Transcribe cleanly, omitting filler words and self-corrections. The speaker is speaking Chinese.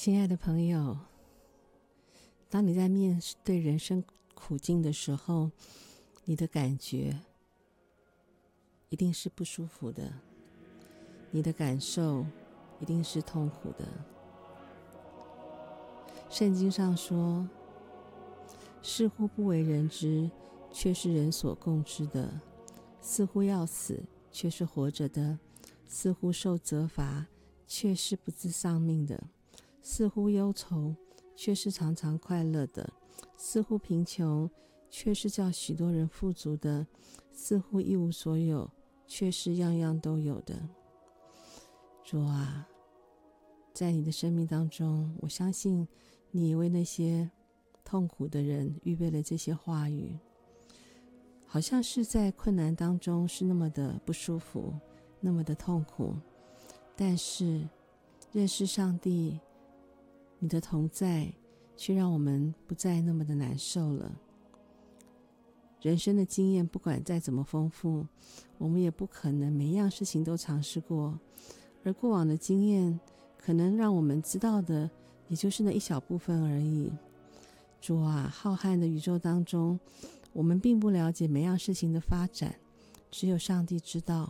亲爱的朋友，当你在面对人生苦境的时候，你的感觉一定是不舒服的，你的感受一定是痛苦的。圣经上说，似乎不为人知，却是人所共知的；似乎要死，却是活着的；似乎受责罚，却是不自丧命的；似乎忧愁，却是常常快乐的；似乎贫穷，却是叫许多人富足的；似乎一无所有，却是样样都有的。主啊，在你的生命当中，我相信你也为那些痛苦的人预备了这些话语，好像是在困难当中是那么的不舒服，那么的痛苦，但是认识上帝你的同在，却让我们不再那么的难受了。人生的经验不管再怎么丰富，我们也不可能每一样事情都尝试过，而过往的经验可能让我们知道的也就是那一小部分而已。主啊，浩瀚的宇宙当中，我们并不了解每样事情的发展，只有上帝知道。